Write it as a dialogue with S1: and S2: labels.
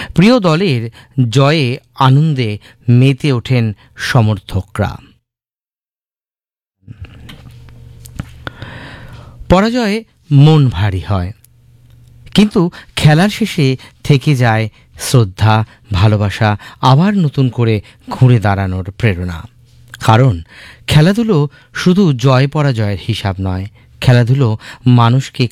S1: প্রিয় দলের জয়ে আনন্দে মেতে ওঠেন সমর্থকরা। পরাজয়ে মন ভারী হয়, কিন্তু খেলার শেষে থেকে যায় শ্রদ্ধা, ভালোবাসা, আবার নতুন করে ঘুরে দাঁড়ানোর প্রেরণা। কারণ খেলাধুলো শুধু জয় পরাজয়ের হিসাব নয়, খেলাধুলো মানুষকে